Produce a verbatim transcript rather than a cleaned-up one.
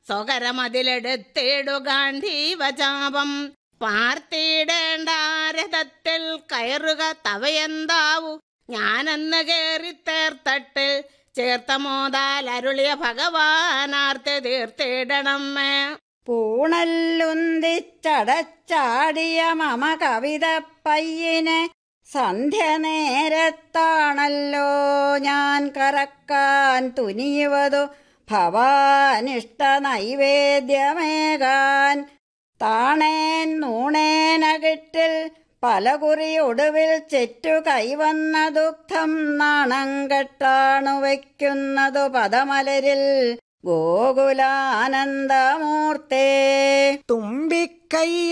സ്വകരമതിലെടുത്തിടുകാണ്ഡീവചാപം പാർത്തിടേണ്ടാരഥത്തിൽ കയറുക തവയെന്താവു ഞാനെന്ന് കേറിത്തേർത്തട്ടിൽ ചേർത്ത മോതാൽ അരുളിയ ഭഗവാനാർത്തി തീർത്തിടണമേ. പൂണല്ലുന്തിച്ചടച്ചാടിയ മമ കവിത പയ്യനെ സന്ധ്യ നേരത്താണല്ലോ ഞാൻ കറക്കാൻ തുനിയുവതു ഭവാനിഷ്ട നൈവേദ്യമേകാൻ. താണേൻ നൂണേനകിട്ടിൽ പലകുറി ഒടുവിൽ ചെറ്റു കൈവന്ന ദുഃഖം നാണം കെട്ടാണു വയ്ക്കുന്നതു പദമലരിൽ ഗോകുലാനന്ദമൂർത്തേ. തുമ്പിക്കൈ